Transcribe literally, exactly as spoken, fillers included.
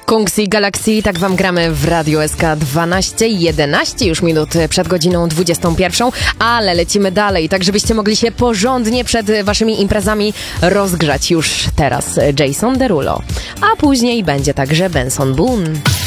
Kungs i Galaxy, tak wam gramy w Radio S K dwanaście, jedenaście już minut przed godziną dwudziestą pierwszą, ale lecimy dalej, tak żebyście mogli się porządnie przed waszymi imprezami rozgrzać już teraz. Jason Derulo, a później będzie także Benson Boone.